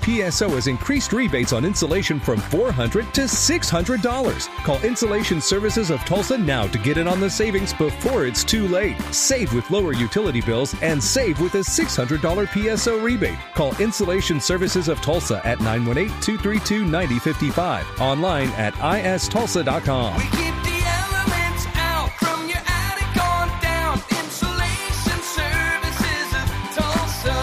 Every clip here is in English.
PSO has increased rebates on insulation from $400 to $600. Call Insulation Services of Tulsa now to get in on the savings before it's too late. Save with lower utility bills and save with a $600 PSO rebate. Call Insulation Services of Tulsa at 918-232-9055. Online at istulsa.com. We keep the elements out from your attic on down. Insulation Services of Tulsa.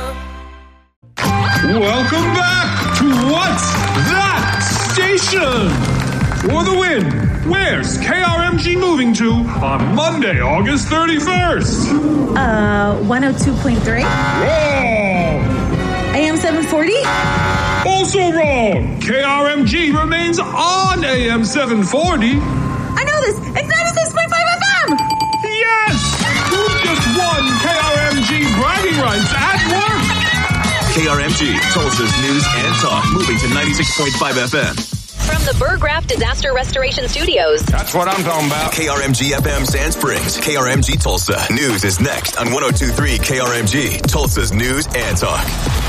Welcome back to What's That Station? For the win, where's KRMG moving to on Monday, August 31st? 102.3. Wrong! AM 740? Also wrong! KRMG remains on AM 740. I know this! It's 96.5 FM! Yes! You just won KRMG bragging rights at work! KRMG, Tulsa's news and talk, moving to 96.5 FM. From the Burgraff Disaster Restoration Studios. That's what I'm talking about. KRMG FM Sand Springs, KRMG Tulsa. News is next on 102.3 KRMG, Tulsa's news and talk.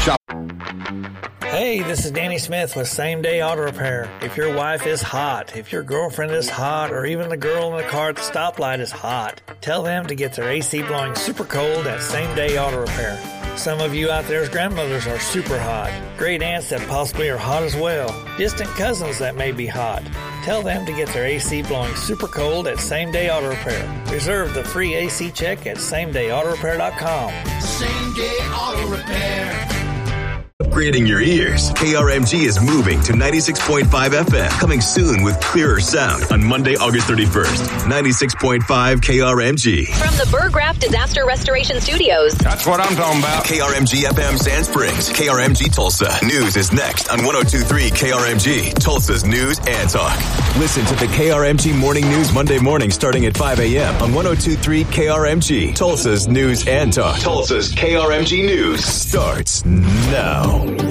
Hey, this is Danny Smith with Same Day Auto Repair. If your wife is hot, if your girlfriend is hot, or even the girl in the car at the stoplight is hot, tell them to get their AC blowing super cold at Same Day Auto Repair. Some of you out there's grandmothers are super hot. Great aunts that possibly are hot as well. Distant cousins that may be hot. Tell them to get their AC blowing super cold at Same Day Auto Repair. Reserve the free AC check at SameDayAutoRepair.com. Same Day Auto Repair. Upgrading your ears. KRMG is moving to 96.5 FM. Coming soon with clearer sound on Monday, August 31st. 96.5 KRMG. From the Burgraff Disaster Restoration Studios. That's what I'm talking about. KRMG FM Sand Springs, KRMG Tulsa. News is next on 102.3 KRMG, Tulsa's news and talk. Listen to the KRMG Morning News Monday morning starting at 5 a.m. on 102.3 KRMG, Tulsa's news and talk. Tulsa's KRMG News starts now.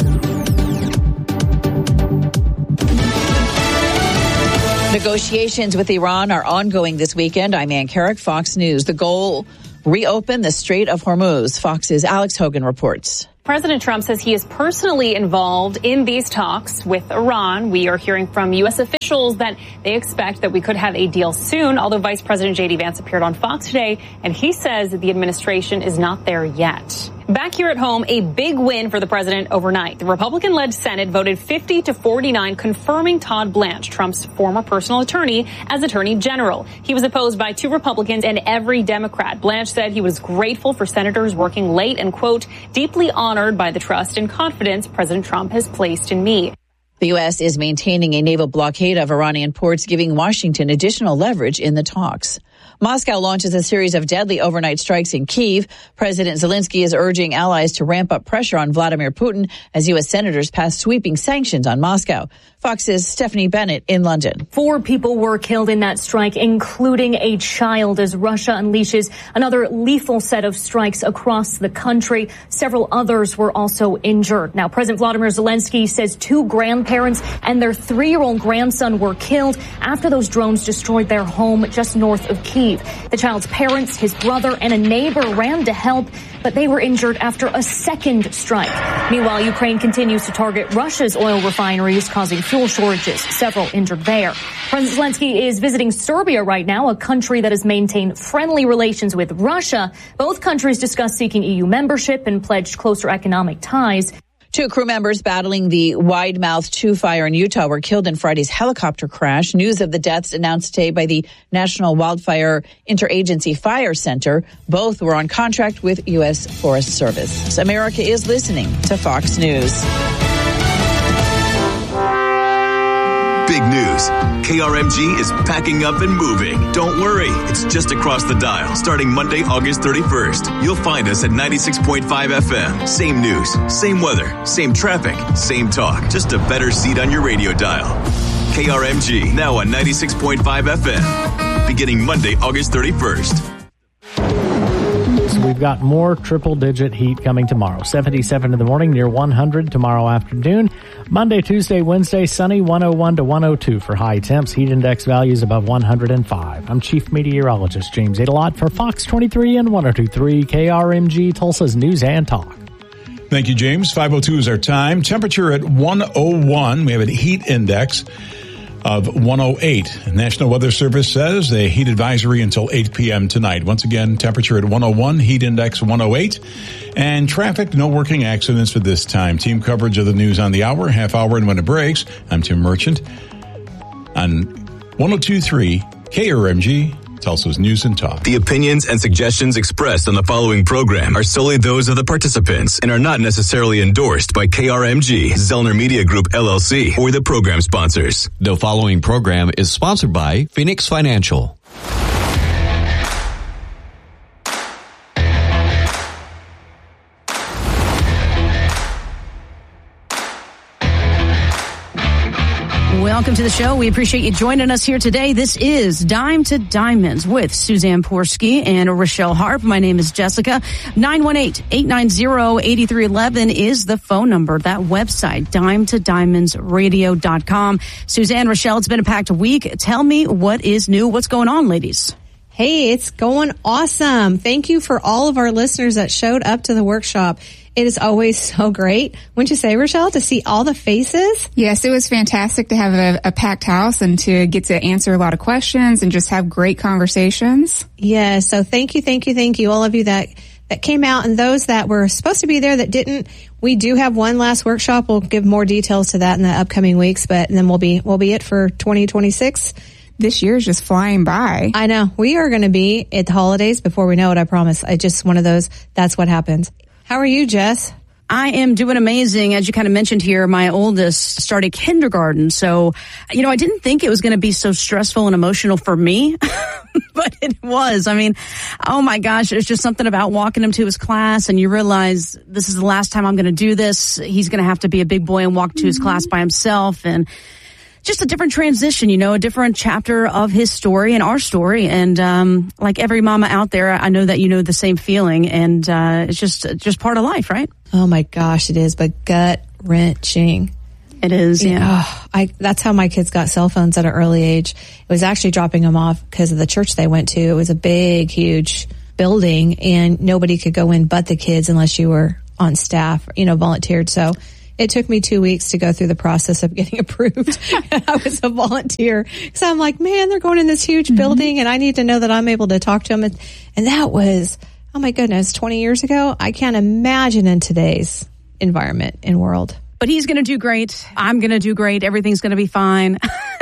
Negotiations with Iran are ongoing this weekend. I'm Ann Carrick, Fox News. The goal, reopen the Strait of Hormuz. Fox's Alex Hogan reports. President Trump says he is personally involved in these talks with Iran. We are hearing from U.S. officials that they expect that we could have a deal soon, although Vice President J.D. Vance appeared on Fox today, and he says that the administration is not there yet. Back here at home, a big win for the president overnight. The Republican-led Senate voted 50-49, confirming Todd Blanche, Trump's former personal attorney, as Attorney General. He was opposed by 2 Republicans and every Democrat. Blanche said he was grateful for senators working late and, quote, deeply honored by the trust and confidence President Trump has placed in me. The U.S. is maintaining a naval blockade of Iranian ports, giving Washington additional leverage in the talks. Moscow launches a series of deadly overnight strikes in Kyiv. President Zelensky is urging allies to ramp up pressure on Vladimir Putin as U.S. senators pass sweeping sanctions on Moscow. Fox's Stephanie Bennett in London. 4 people were killed in that strike, including a child, as Russia unleashes another lethal set of strikes across the country. Several others were also injured. Now, President Vladimir Zelensky says 2 grandparents and their 3-year-old grandson were killed after those drones destroyed their home just north of Kyiv. The child's parents, his brother, and a neighbor ran to help, but they were injured after a second strike. Meanwhile, Ukraine continues to target Russia's oil refineries, causing fuel shortages. Several injured there. President Zelensky is visiting Serbia right now, a country that has maintained friendly relations with Russia. Both countries discussed seeking EU membership and pledged closer economic ties. 2 crew members battling the Wide-Mouth 2 fire in Utah were killed in Friday's helicopter crash. News of the deaths announced today by the National Wildfire Interagency Fire Center. Both were on contract with U.S. Forest Service. America is listening to Fox News. Big news. KRMG is packing up and moving. Don't worry, it's just across the dial. Starting Monday, August 31st. You'll find us at 96.5 FM. Same news, same weather, same traffic, same talk. Just a better seat on your radio dial. KRMG, now on 96.5 FM. Beginning Monday, August 31st. We've got more triple-digit heat coming tomorrow. 77 in the morning, near 100 tomorrow afternoon. Monday, Tuesday, Wednesday, sunny, 101 to 102 for high temps. Heat index values above 105. I'm Chief Meteorologist James Adelot for Fox 23 and 102.3 KRMG, Tulsa's News and Talk. Thank you, James. 5:02 is our time. Temperature at 101. We have a heat index of 108. National Weather Service says a heat advisory until 8 p.m. tonight. Once again, temperature at 101, heat index 108. And traffic, no working accidents for this time. Team coverage of the news on the hour, half hour, and when it breaks. I'm Tim Merchant on 102.3 KRMG. Tulsa's News and Talk. The opinions and suggestions expressed on the following program are solely those of the participants and are not necessarily endorsed by KRMG, Zellner Media Group, LLC, or the program sponsors. The following program is sponsored by Phoenix Financial. Welcome to the show. We appreciate you joining us here today. This is Dime to Diamonds with Suzanne Porsky and Rochelle Harp. My name is Jessica. 918-890-8311 is the phone number. That website, dimetodiamondsradio.com. Suzanne, Rochelle, it's been a packed week. Tell me what is new. What's going on, ladies? Hey, it's going awesome. Thank you for all of our listeners that showed up to the workshop. It is always so great, wouldn't you say, Rochelle, to see all the faces? Yes, it was fantastic to have a packed house and to get to answer a lot of questions and just have great conversations. Yeah, so thank you, all of you that came out, and those that were supposed to be there that didn't. We do have one last workshop. We'll give more details to that in the upcoming weeks, but then we'll be it for 2026. This year is just flying by. I know. We are going to be at the holidays before we know it, I promise. I just one of those, that's what happens. How are you, Jess? I am doing amazing. As you kind of mentioned here, my oldest started kindergarten. So, I didn't think it was going to be so stressful and emotional for me, but it was. I mean, oh my gosh, it's just something about walking him to his class and you realize this is the last time I'm going to do this. He's going to have to be a big boy and walk to his class by himself, and just a different transition, a different chapter of his story and our story. And like every mama out there, I know that you know the same feeling, and it's just part of life, right? Oh my gosh, it is, but gut-wrenching. It is, yeah. That's how my kids got cell phones at an early age. It was actually dropping them off because of the church they went to. It was a big, huge building, and nobody could go in but the kids unless you were on staff, volunteered. So it took me 2 weeks to go through the process of getting approved. I was a volunteer. So I'm like, man, they're going in this huge building and I need to know that I'm able to talk to them. And that was, oh my goodness, 20 years ago. I can't imagine in today's environment and world. But he's going to do great. I'm going to do great. Everything's going to be fine.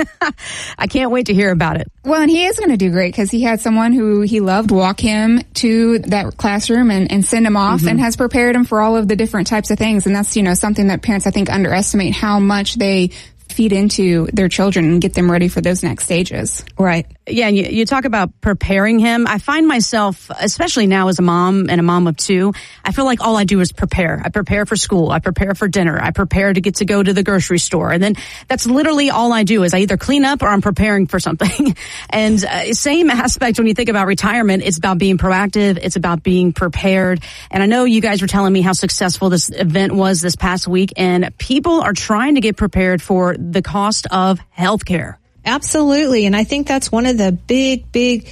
I can't wait to hear about it. Well, and he is going to do great because he had someone who he loved walk him to that classroom and send him off and has prepared him for all of the different types of things. And that's, something that parents, I think, underestimate how much they feed into their children and get them ready for those next stages. Right. Yeah, and you talk about preparing him. I find myself, especially now as a mom and a mom of two, I feel like all I do is prepare. I prepare for school. I prepare for dinner. I prepare to get to go to the grocery store. And then that's literally all I do is I either clean up or I'm preparing for something. And same aspect when you think about retirement, it's about being proactive. It's about being prepared. And I know you guys were telling me how successful this event was this past week, and people are trying to get prepared for the cost of healthcare. Absolutely. And I think that's one of the big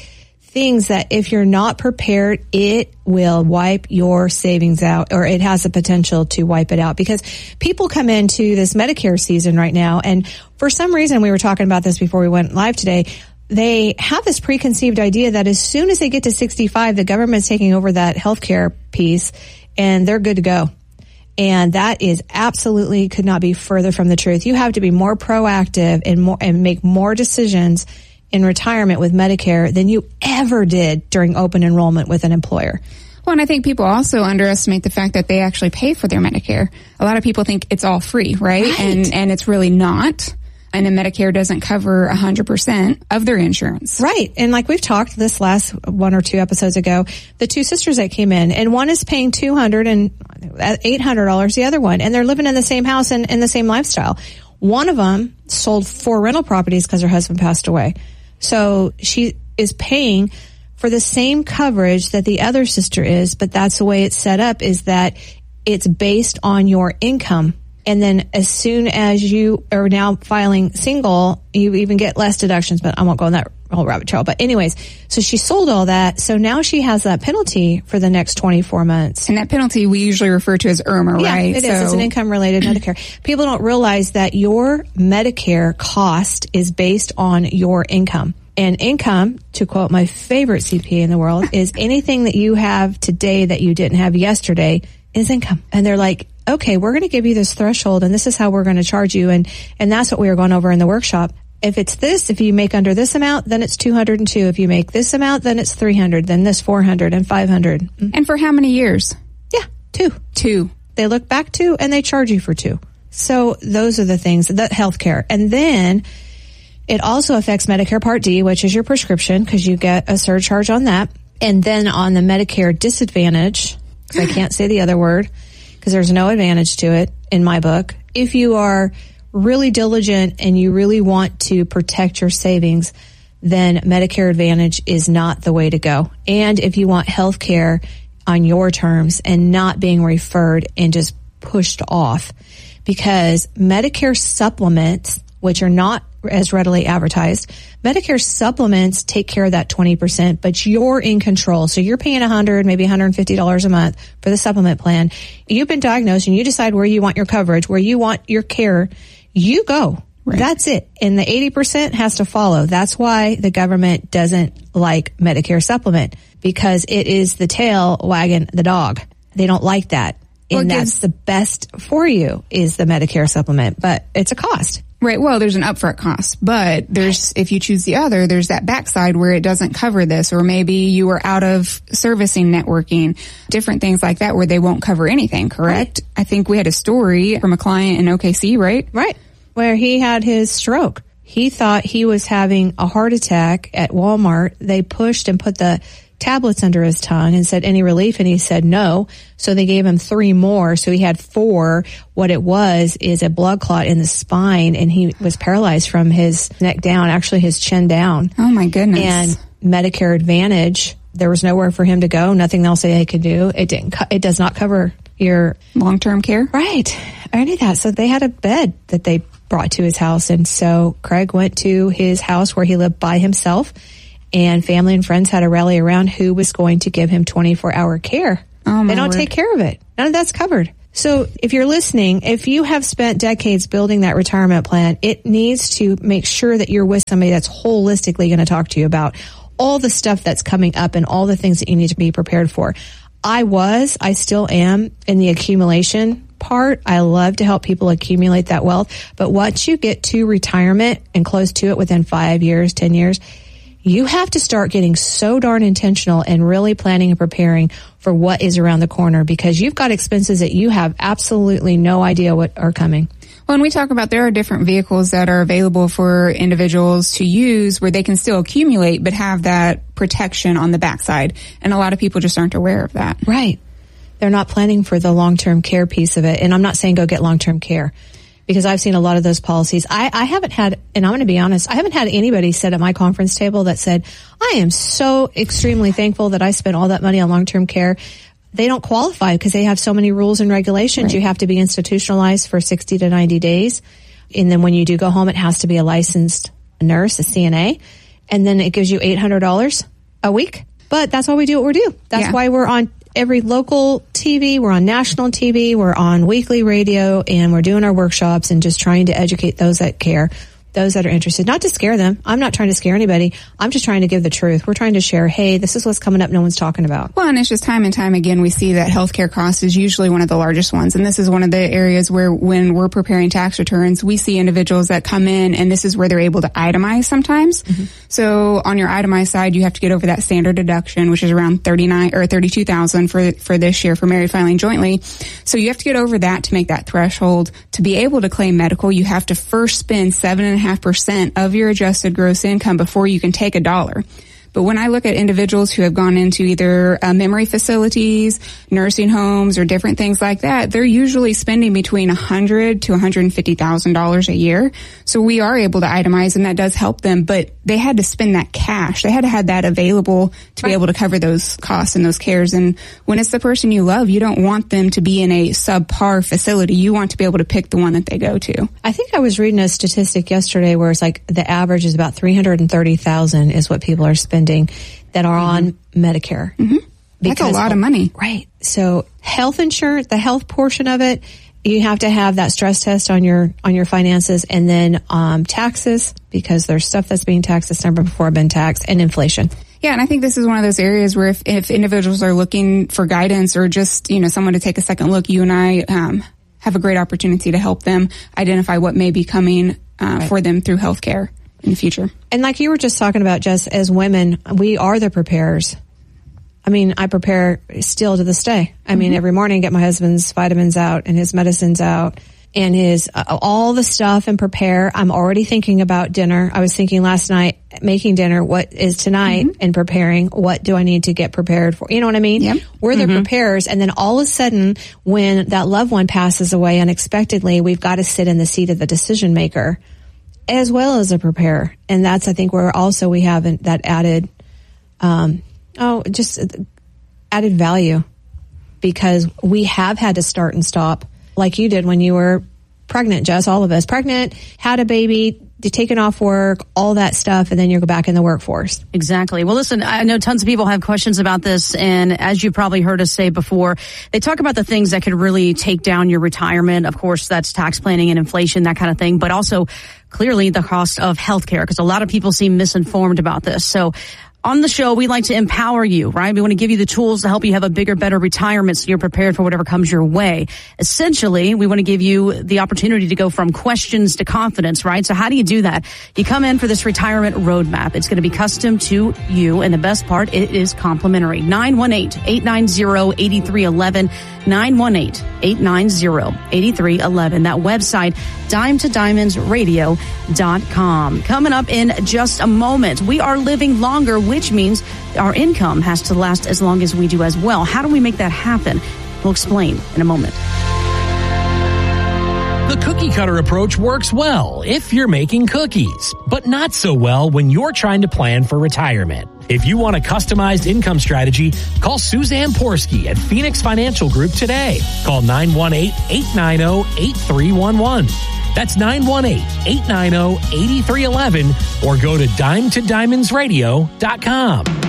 things that if you're not prepared, it will wipe your savings out, or it has the potential to wipe it out, because people come into this Medicare season right now. And for some reason, we were talking about this before we went live today, they have this preconceived idea that as soon as they get to 65, the government's taking over that healthcare piece and they're good to go. And that is absolutely could not be further from the truth. You have to be more proactive and make more decisions in retirement with Medicare than you ever did during open enrollment with an employer. Well, and I think people also underestimate the fact that they actually pay for their Medicare. A lot of people think it's all free, right? And it's really not. And then Medicare doesn't cover 100% of their insurance. Right. And like we've talked this last one or two episodes ago, the two sisters that came in, and one is paying $200 and $800, the other one, and they're living in the same house and in the same lifestyle. One of them sold 4 rental properties because her husband passed away. So she is paying for the same coverage that the other sister is, but that's the way it's set up, is that it's based on your income. And then as soon as you are now filing single, you even get less deductions, but I won't go whole rabbit trail. But anyways, so she sold all that. So now she has that penalty for the next 24 months. And that penalty we usually refer to as IRMA, yeah, right? It is. It's an income-related Medicare. People don't realize that your Medicare cost is based on your income. And income, to quote my favorite CPA in the world, is anything that you have today that you didn't have yesterday is income. And they're like, okay, we're going to give you this threshold and this is how we're going to charge you. And that's what we were going over in the workshop. If it's this, if you make under this amount, then it's 202. If you make this amount, then it's 300, then this 400 and 500. Mm-hmm. And for how many years? Yeah, 2. 2. They look back 2 and they charge you for 2. So those are the things, that healthcare. And then it also affects Medicare Part D, which is your prescription, because you get a surcharge on that. And then on the Medicare Disadvantage, because I can't say the other word, because there's no advantage to it in my book. If you are really diligent and you really want to protect your savings, then Medicare Advantage is not the way to go. And if you want health care on your terms and not being referred and just pushed off, because Medicare supplements, which are not as readily advertised, Medicare supplements take care of that 20%, but you're in control. So you're paying $100, maybe $150 a month for the supplement plan. You've been diagnosed and you decide where you want your coverage, where you want your care. You go. Right. That's it. And the 80% has to follow. That's why the government doesn't like Medicare supplement, because it is the tail wagging the dog. They don't like that. And that's the best for you is the Medicare supplement, but it's a cost. Right. Well, there's an upfront cost, but if you choose the other, there's that backside where it doesn't cover this, or maybe you are out of servicing networking, different things like that where they won't cover anything, correct? Right. I think we had a story from a client in OKC, right? Right. Where he had his stroke. He thought he was having a heart attack at Walmart. They pushed and put the tablets under his tongue and said, any relief? And he said no. So they gave him 3 more. So he had 4. What it was is a blood clot in the spine, and he was paralyzed from his neck down, actually his chin down. Oh my goodness. And Medicare Advantage, there was nowhere for him to go. Nothing else they could do. It does not cover your long-term care. Right. I knew that. So they had a bed that they brought to his house. And so Craig went to his house where he lived by himself, and family and friends had to rally around who was going to give him 24-hour care. Oh, they don't take care of it. None of that's covered. So if you're listening, if you have spent decades building that retirement plan, it needs to make sure that you're with somebody that's holistically going to talk to you about all the stuff that's coming up and all the things that you need to be prepared for. I still am in the accumulation part. I love to help people accumulate that wealth. But once you get to retirement and close to it within 5 years, 10 years, you have to start getting so darn intentional and really planning and preparing for what is around the corner, because you've got expenses that you have absolutely no idea what are coming. When we talk about, there are different vehicles that are available for individuals to use where they can still accumulate but have that protection on the backside. And a lot of people just aren't aware of that. Right. They're not planning for the long-term care piece of it. And I'm not saying go get long-term care, because I've seen a lot of those policies. I haven't had, and I'm going to be honest, I haven't had anybody sit at my conference table that said, I am so extremely thankful that I spent all that money on long-term care. They don't qualify because they have so many rules and regulations. Right. You have to be institutionalized for 60 to 90 days. And then when you do go home, it has to be a licensed nurse, a CNA. And then it gives you $800 a week. But that's why we do what we do. That's why we're on every local TV, we're on national TV, we're on weekly radio, and we're doing our workshops and just trying to educate those that care, those that are interested, not to scare them. I'm not trying to scare anybody. I'm just trying to give the truth. We're trying to share, hey, this is what's coming up no one's talking about. Well, and it's just time and time again, we see that healthcare cost is usually one of the largest ones. And this is one of the areas where when we're preparing tax returns, we see individuals that come in and this is where they're able to itemize sometimes. Mm-hmm. So on your itemized side, you have to get over that standard deduction, which is around $32,000 for this year for married filing jointly. So you have to get over that to make that threshold. To be able to claim medical, you have to first spend 7.5% of your adjusted gross income before you can take $1. But when I look at individuals who have gone into either memory facilities, nursing homes, or different things like that, they're usually spending between $100,000 to $150,000 a year. So we are able to itemize, and that does help them. But they had to spend that cash. They had to have that available to be able to cover those costs and those cares. And when it's the person you love, you don't want them to be in a subpar facility. You want to be able to pick the one that they go to. I think I was reading a statistic yesterday where it's like the average is about $330,000 is what people are spending that are on Medicare. That's a lot of money. Right. So health insurance, the health portion of it, you have to have that stress test on your finances, and then taxes, because there's stuff that's being taxed that's never before been taxed, and inflation. Yeah, and I think this is one of those areas where if individuals are looking for guidance or just, someone to take a second look, you and I have a great opportunity to help them identify what may be coming for them through healthcare in the future. And like you were just talking about, Jess, as women, we are the preparers. I mean, I prepare still to this day. I mean, every morning I get my husband's vitamins out and his medicines out and his all the stuff and prepare. I'm already thinking about dinner. I was thinking last night, making dinner, what is tonight, and preparing what do I need to get prepared for. You know what I mean? Yep. We're the preparers. And then all of a sudden, when that loved one passes away unexpectedly, we've got to sit in the seat of the decision maker as well as a preparer. And that's, I think, where also we have that added, just added value, because we have had to start and stop like you did when you were pregnant, Jess, all of us pregnant, had a baby, taken off work, all that stuff, and then you go back in the workforce. Exactly. Well, listen, I know tons of people have questions about this, and as you probably heard us say before, they talk about the things that could really take down your retirement. Of course, that's tax planning and inflation, that kind of thing, but also clearly the cost of healthcare, because a lot of people seem misinformed about this. So on the show, we like to empower you, right? We want to give you the tools to help you have a bigger, better retirement so you're prepared for whatever comes your way. Essentially, we want to give you the opportunity to go from questions to confidence, right? So how do you do that? You come in for this retirement roadmap. It's going to be custom to you, and the best part, it is complimentary. 918-890-8311. 918-890-8311. That website, dimetodiamondsradio.com. Coming up in just a moment, we are living longer, which means our income has to last as long as we do as well. How do we make that happen? We'll explain in a moment. The cookie cutter approach works well if you're making cookies, but not so well when you're trying to plan for retirement. If you want a customized income strategy, call Suzanne Porsky at Phoenix Financial Group today. Call 918-890-8311. That's 918-890-8311, or go to dimetodiamondsradio.com.